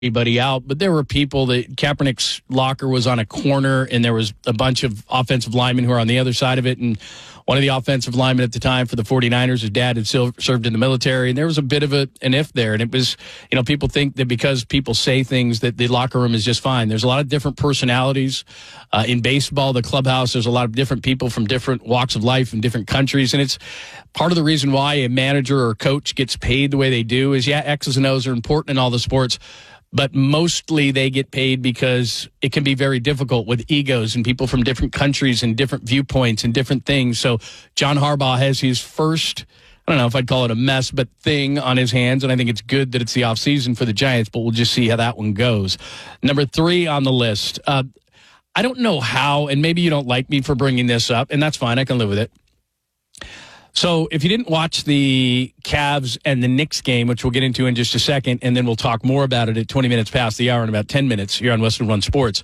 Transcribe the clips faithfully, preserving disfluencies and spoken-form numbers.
anybody out, but there were people that Kaepernick's locker was on a corner, and there was a bunch of offensive linemen who were on the other side of it, and one of the offensive linemen at the time for the 49ers, his dad had still served in the military, and there was a bit of a, an if there, and it was, you know, people think that because people say things that the locker room is just fine. There's a lot of different personalities. Uh, in baseball, the clubhouse, there's a lot of different people from different walks of life in different countries, and it's part of the reason why a manager or coach gets paid the way they do is, yeah, X's and O's are important in all the sports, but mostly they get paid because it can be very difficult with egos and people from different countries and different viewpoints and different things. So John Harbaugh has his first, I don't know if I'd call it a mess, but thing on his hands, and I think it's good that it's the offseason for the Giants, but we'll just see how that one goes. Number three on the list. Uh, I don't know how, and maybe you don't like me for bringing this up, and that's fine. I can live with it. So if you didn't watch the Cavs and the Knicks game, which we'll get into in just a second, and then we'll talk more about it at twenty minutes past the hour in about ten minutes here on Western One Sports.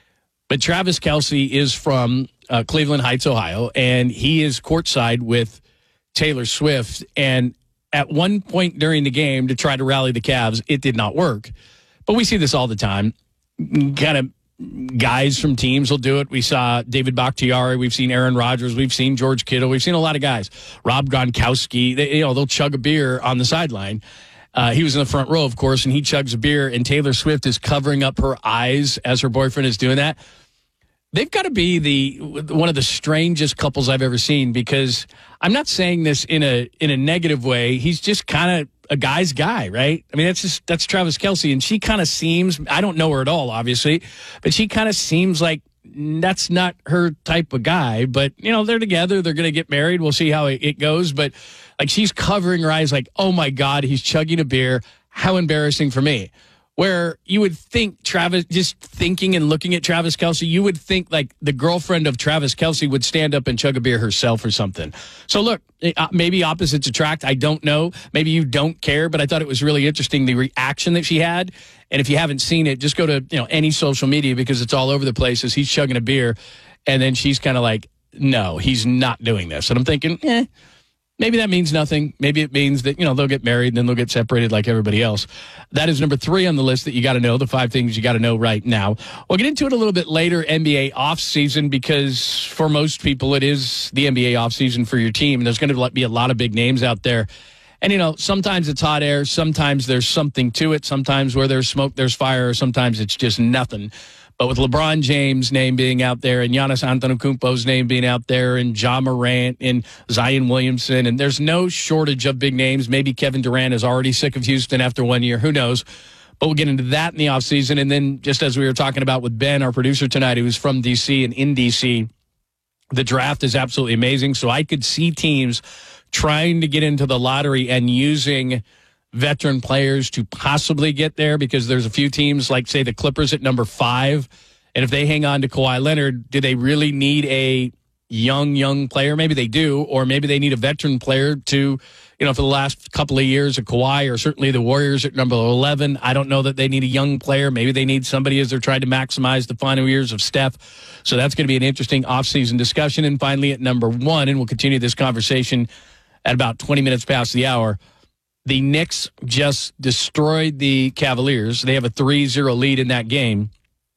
But Travis Kelce is from uh, Cleveland Heights, Ohio, and he is courtside with Taylor Swift. And at one point during the game to try to rally the Cavs, it did not work. But we see this all the time. Kind of guys from teams will do it. We saw David Bakhtiari. We've seen Aaron Rodgers. We've seen George Kittle. We've seen a lot of guys. Rob Gronkowski. They, you know, they'll chug a beer on the sideline. Uh, he was in the front row, of course, and he chugs a beer, and Taylor Swift is covering up her eyes as her boyfriend is doing that. They've got to be the one of the strangest couples I've ever seen, because I'm not saying this in a in a negative way. He's just kind of a guy's guy, right? I mean, that's just that's Travis Kelce, and she kind of seems, I don't know her at all, obviously, but she kind of seems like that's not her type of guy. But, you know, they're together. They're going to get married. We'll see how it, it goes. But, like, she's covering her eyes like, oh, my God, he's chugging a beer. How embarrassing for me. Where you would think Travis, just thinking and looking at Travis Kelce, you would think like the girlfriend of Travis Kelce would stand up and chug a beer herself or something. So look, maybe opposites attract. I don't know. Maybe you don't care, but I thought it was really interesting, the reaction that she had. And if you haven't seen it, just go to, you know, any social media, because it's all over the place as he's chugging a beer. And then she's kind of like, no, he's not doing this. And I'm thinking, eh. Maybe that means nothing. Maybe it means that, you know, they'll get married and then they'll get separated like everybody else. That is number three on the list that you got to know, the five things you got to know right now. We'll get into it a little bit later, N B A offseason, because for most people it is the N B A offseason for your team. There's going to be a lot of big names out there. And, you know, sometimes it's hot air. Sometimes there's something to it. Sometimes where there's smoke, there's fire. Sometimes it's just nothing. But with LeBron James' name being out there and Giannis Antetokounmpo's name being out there and Ja Morant and Zion Williamson, and there's no shortage of big names. Maybe Kevin Durant is already sick of Houston after one year. Who knows? But we'll get into that in the offseason. And then just as we were talking about with Ben, our producer tonight, who's from D C and in D C, the draft is absolutely amazing. So I could see teams trying to get into the lottery and using veteran players to possibly get there, because there's a few teams like, say, the Clippers at number five. And if they hang on to Kawhi Leonard, do they really need a young, young player? Maybe they do, or maybe they need a veteran player to, you know, for the last couple of years of Kawhi, or certainly the Warriors at number eleven. I don't know that they need a young player. Maybe they need somebody as they're trying to maximize the final years of Steph. So that's going to be an interesting offseason discussion. And finally, at number one, and we'll continue this conversation at about twenty minutes past the hour, the Knicks just destroyed the Cavaliers. They have a three zero lead in that game,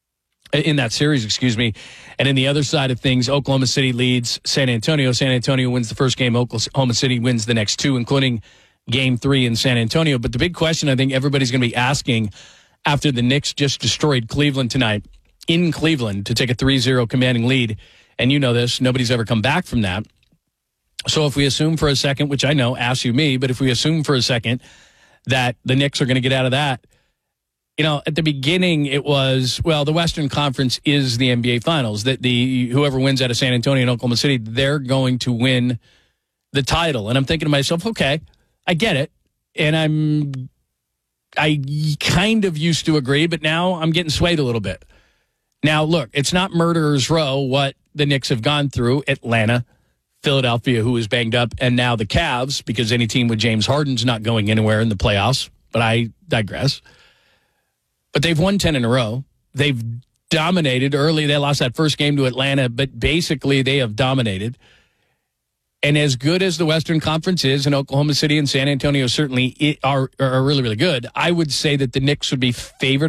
in that series, excuse me. And in the other side of things, Oklahoma City leads San Antonio. San Antonio wins the first game. Oklahoma City wins the next two, including game three in San Antonio. But the big question I think everybody's going to be asking after the Knicks just destroyed Cleveland tonight, in Cleveland, to take a three zero commanding lead, and you know this, nobody's ever come back from that. So if we assume for a second, which I know, ask you me, but if we assume for a second that the Knicks are going to get out of that, you know, at the beginning it was, well, the Western Conference is the N B A Finals. That the whoever wins out of San Antonio and Oklahoma City, they're going to win the title. And I'm thinking to myself, okay, I get it. And I'm, I kind of used to agree, but now I'm getting swayed a little bit. Now, look, it's not murderer's row what the Knicks have gone through. Atlanta, Philadelphia, who is banged up, and now the Cavs, because any team with James Harden's not going anywhere in the playoffs. But I digress. But they've won ten in a row. They've dominated early. They lost that first game to Atlanta, but basically they have dominated. And as good as the Western Conference is, and Oklahoma City and San Antonio certainly are, are really, really good, I would say that the Knicks would be favored